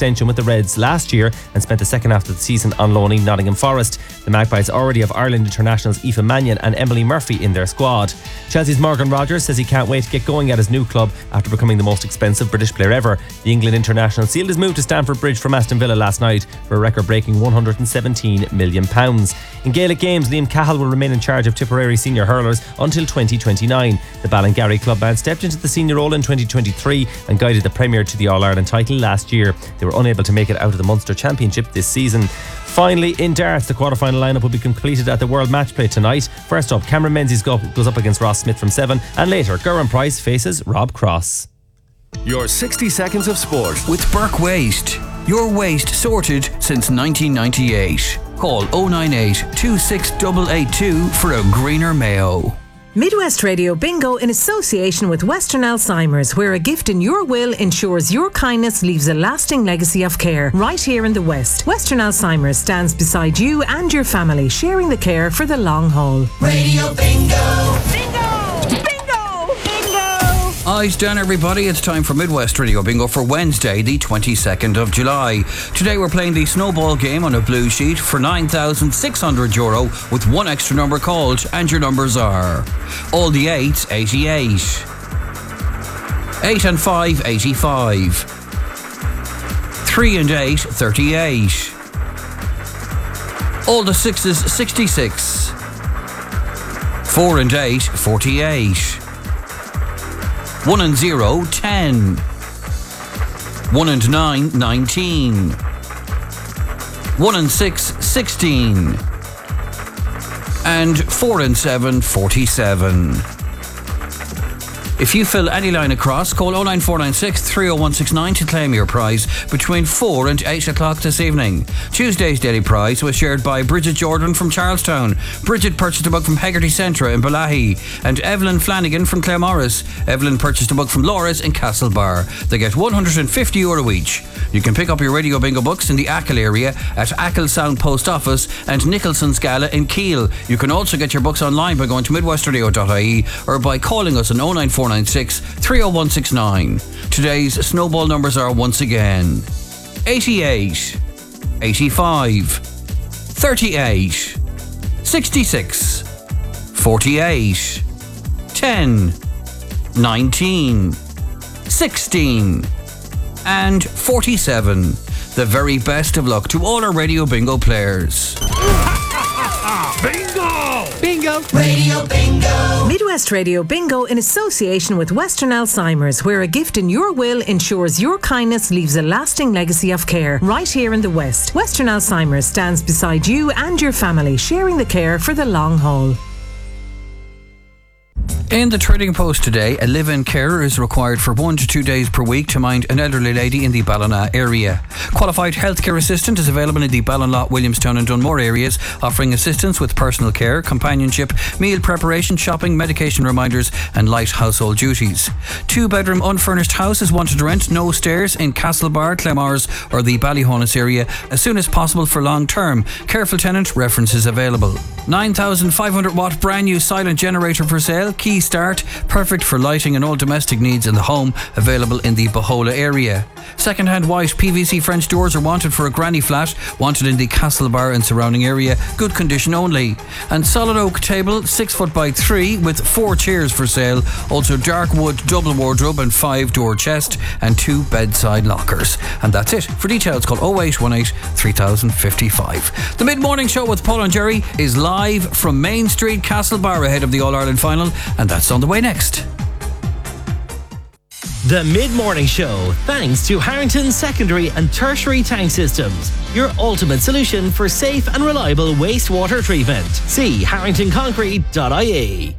extension with the Reds last year and spent the second half of the season on loan in Nottingham Forest. The Magpies already have Ireland internationals Aoife Mannion and Emily Murphy in their squad. Chelsea's Morgan Rogers says he can't wait to get going at his new club after becoming the most expensive British player ever. The England international sealed his move to Stamford Bridge from Aston Villa last night for a record-breaking £117 million. In Gaelic games, Liam Cahill will remain in charge of Tipperary senior hurlers until 2029. The Ballingarry clubman stepped into the senior role in 2023 and guided the Premier to the All-Ireland title last year. They were unable to make it out of the Munster Championship this season. Finally, in darts, the quarter-final lineup will be completed at the World Match Play tonight. First up, Cameron Menzies goes up against Ross Smith from 7, and later, Gerwyn Price faces Rob Cross. Your 60 seconds of sport with Burke Waste. Your waste sorted since 1998. Call 098 26882 for a greener Mayo. Midwest Radio Bingo in association with Western Alzheimer's, where a gift in your will ensures your kindness leaves a lasting legacy of care. Right here in the West, Western Alzheimer's stands beside you and your family, sharing the care for the long haul. Radio Bingo! Bingo! Eyes down, everybody. It's time for Midwest Radio Bingo for Wednesday, the 22nd of July. Today we're playing the snowball game on a blue sheet for €9,600 with one extra number called, and your numbers are all the 8s, 88, 8 and 5, 85, 3 and 8, 38, all the 6s, 66, 4 and 8, 48, 1 and 0, 10. 1 and 9, 19. 1 and 6, 16. And 4 and 7, 47. If you fill any line across, call 09496 30169 to claim your prize between 4 and 8 o'clock this evening. Tuesday's daily prize was shared by Bridget Jordan from Charlestown. Bridget purchased a book from Hegarty Centra in Balahi, and Evelyn Flanagan from Claremorris. Evelyn purchased a book from Laura's in Castlebar. They get €150 each. You can pick up your Radio Bingo books in the Achill area at Achill Sound Post Office and Nicholson's Gala in Keele. You can also get your books online by going to midwestradio.ie or by calling us on 09496 30169. Today's snowball numbers are once again 88, 85, 38, 66, 48, 10, 19, 16, and 47. The very best of luck to all our Radio Bingo players. Bingo! Bingo! Radio Bingo! Midwest Radio Bingo in association with Western Alzheimer's, where a gift in your will ensures your kindness leaves a lasting legacy of care. Right here in the West, Western Alzheimer's stands beside you and your family, sharing the care for the long haul. In the Trading Post today, a live-in carer is required for 1 to 2 days per week to mind an elderly lady in the Ballina area. Qualified healthcare assistant is available in the Ballinlough, Williamstown and Dunmore areas, offering assistance with personal care, companionship, meal preparation, shopping, medication reminders and light household duties. 2-bedroom unfurnished house is wanted to rent, no stairs, in Castlebar, Claremorris or the Ballyhonus area as soon as possible for long term. Careful tenant, references available. 9,500 watt brand new silent generator for sale, key start, perfect for lighting and all domestic needs in the home, available in the Bohola area. Second-hand white PVC French doors are wanted for a granny flat, wanted in the Castlebar and surrounding area, good condition only. And solid oak table, 6 foot by 3 with 4 chairs for sale, also dark wood double wardrobe and 5-door chest and 2 bedside lockers. And that's it. For details, call 0818 3055. The mid-morning show with Paul and Jerry is live from Main Street, Castlebar, ahead of the All-Ireland final, and that's on the way next. The Mid-Morning Show, thanks to Harrington Secondary and Tertiary Tank Systems, your ultimate solution for safe and reliable wastewater treatment. See harringtonconcrete.ie.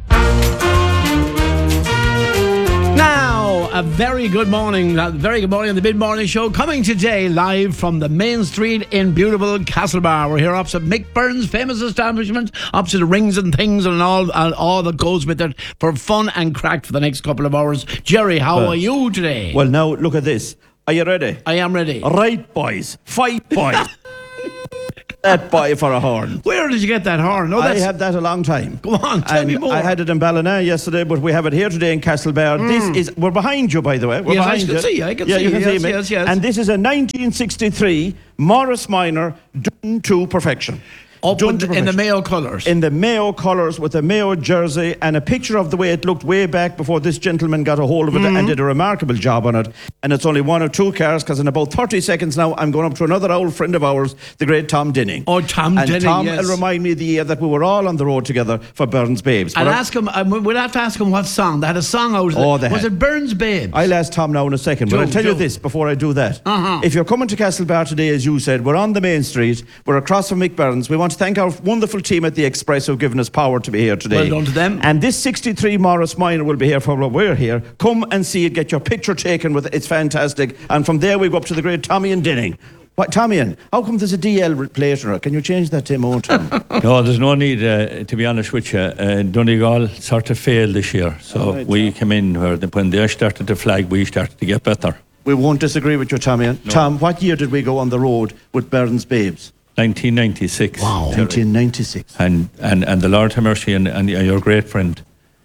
Now, a very good morning on the Mid-Morning Show, coming today live from the Main Street in beautiful Castlebar. We're here opposite Mick Byrne's famous establishment, opposite the Rings and Things and all that goes with it, for fun and crack for the next couple of hours. Jerry, how are you today? Well, now, look at this. Are you ready? I am ready. Right, boys. Fight, boys. that boy for a horn. Where did you get that horn? No, I had that a long time. Go on, tell me more. I had it in Ballina yesterday, but we have it here today in Castlebar. We're behind you, by the way. We're Yes, behind I can you. see. I can yeah, see. you can Yes, see me. yes, yes. And this is a 1963 Morris Minor done to perfection. Up Done in to the perfection. Mayo colours. In the Mayo colours with a Mayo jersey and a picture of the way it looked way back before this gentleman got a hold of it and did a remarkable job on it. And it's only one or two cars because in about 30 seconds now I'm going up to another old friend of ours, the great Tom Dinning. Oh, Tom and Dinning, Tom yes. will remind me of the year that we were all on the road together for Burns Babes. I'll But ask him, we'll have to ask him what song. They had a song out. Oh, they was had. it Burns Babes? I'll ask Tom now in a second, but Do, I'll tell you do. this before I do that. Uh-huh. If you're coming to Castlebar today, as you said, we're on the main street, we're across from Mick Burns. We want to thank our wonderful team at the Express who've given us power to be here today. Well done to them. And this 63 Morris Minor will be here for what we're here. Come and see it, get your picture taken with it. It's fantastic. And from there we go up to the great Tommy and Dinning. What, Tommy, how come there's a DL later? Can you change that to him, Tom? No, there's no need, to be honest with you. Donegal sort of failed this year. So Right, we came in, when they started to flag, we started to get better. We won't disagree with you, Tommy. No. Tom, what year did we go on the road with Burns Babes? 1996. Wow. 1996. And the Lord have mercy and your great friend.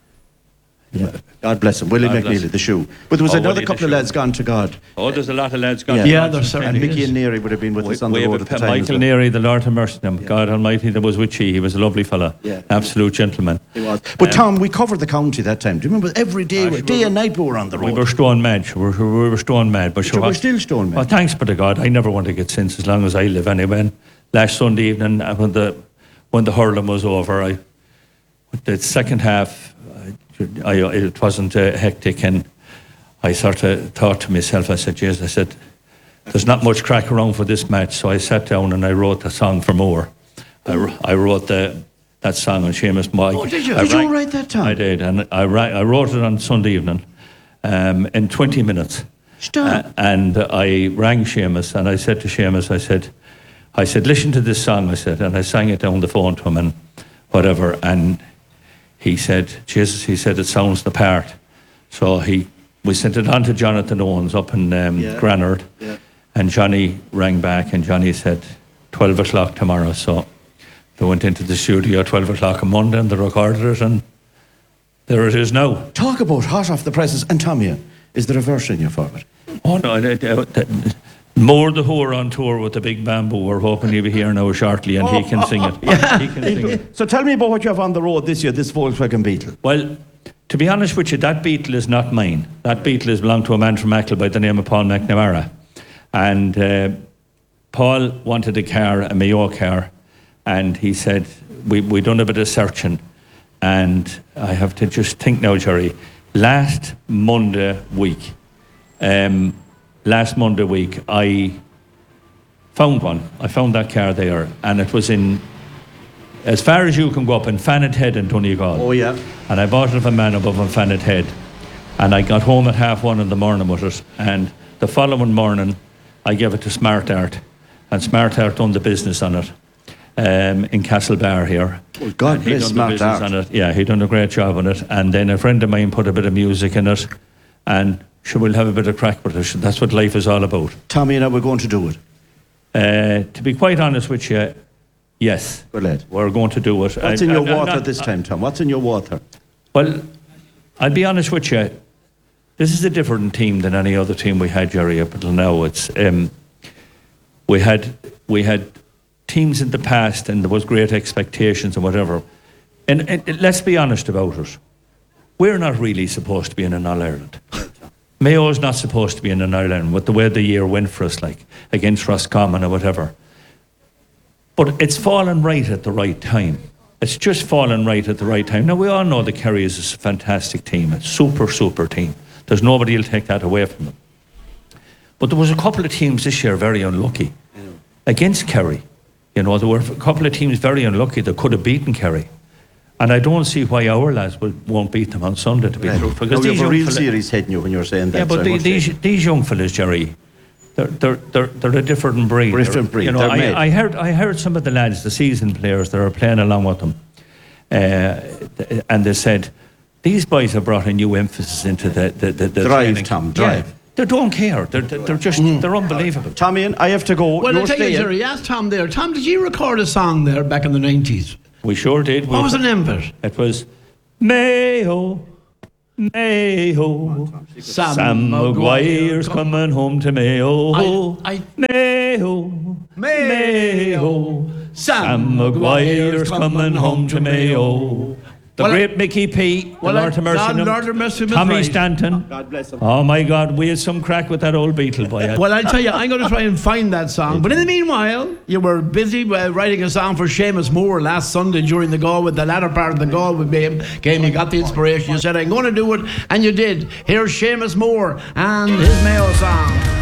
God bless him. Willie God bless McNeely, him. the shoe. But there was another Willie the couple of shoe. lads gone to God. Oh, there's a lot of lads gone. Yeah, there's And certainly Mickey is. and Neary would have been with us on the road at the time. Michael Neary, the Lord have mercy on him. God Almighty, that was with you. He was a lovely fella. Yeah. Absolute gentleman. He was. But Tom, we covered the county that time. Do you remember? Every day, day and night we were on the road. We were stone mad. We were stone mad. But you were still stone mad. Well, thanks be to God. I never want to get sense as long as I live anyway. And last Sunday evening, when the hurling was over, the second half, it wasn't hectic, and I sort of thought to myself, I said, there's not much crack around for this match, so I sat down and I wrote a song for Moore. I wrote that song on Seamus Mike. Oh, did you? Did you write that, Tom? I did, and I wrote it on Sunday evening in 20 minutes. Stop. And I rang Seamus and I said to Seamus, I said, listen to this song, I said, and I sang it down the phone to him and whatever, and he said, it sounds the part. So we sent it on to Jonathan Owens up in Granard, and Johnny rang back and Johnny said, 12 o'clock tomorrow. So they went into the studio at 12 o'clock on Monday and they recorded it, and there it is now. Talk about hot off the presses. And Tommy, is there a verse in your for it? Oh no, More the Who are on tour with the Big Bamboo. We're hoping he'll be here now shortly and he can sing it. He can sing it. So tell me about what you have on the road this year, this Volkswagen Beetle. Well, to be honest with you, that Beetle is not mine. That Beetle is belonged to a man from Achill by the name of Paul McNamara. And Paul wanted a Mayo car, and he said, we done a bit of searching, and I have to just think now, Jerry, last Monday week, I found one. I found that car there, and it was in, as far as you can go up in Fannet Head in Donegal. Oh, yeah. And I bought it of a man above in Fannet Head. And I got home at 1:30 in the morning with it. And the following morning, I gave it to Smart Art. And Smart Art done the business on it in Castlebar here. Oh, God And he bless done the Smart business Art. on it. Yeah, he done a great job on it. And then a friend of mine put a bit of music in it. And sure, we'll have a bit of crack with it. That's what life is all about. Tommy and I were going to do it. To be quite honest with you, yes. Good lad. We're going to do it. What's in your water this time, Tom? What's in your water? Well, I'll be honest with you. This is a different team than any other team we had, Jerry, up until now. It's we had teams in the past, and there was great expectations and whatever. And let's be honest about it. We're not really supposed to be in an All-Ireland. Mayo's not supposed to be in an All-Ireland with the way the year went for us, like against Roscommon or whatever. But it's fallen right at the right time. It's just fallen right at the right time. Now, we all know the Kerry is a fantastic team. It's a super team. There's nobody who'll take that away from them. But there was a couple of teams this year very unlucky against Kerry. You know, there were a couple of teams very unlucky that could have beaten Kerry. And I don't see why our lads won't beat them on Sunday, to be true. Because you have a real series heading you when you're saying that. Yeah, but these young fellas, Jerry, they're a different breed. Different breed. You know, I heard some of the lads, the seasoned players that are playing along with them, and they said, these boys have brought a new emphasis into the Drive, training. Tom, drive. They don't care. They're just they're unbelievable. Tommy, and I have to go. Well, You're I'll tell you, staying. Jerry, ask Tom there. Tom, did you record a song there back in the 90s? We sure did. What was the name of it? It was Mayo, Mayo. Sam Maguire's coming home to Mayo. Mayo, Mayo. Sam Maguire's coming home to Mayo. The great Mickey P. Well, Lord have mercy on him. Tommy Stanton. God bless him. Oh my God, we had some crack with that old Beatle boy. Well, I'll tell you, I'm going to try and find that song. But in the meanwhile, you were busy writing a song for Seamus Moore last Sunday during the Galway, the latter part of the Galway game. You got the inspiration. You said, I'm going to do it, and you did. Here's Seamus Moore and his Mayo song.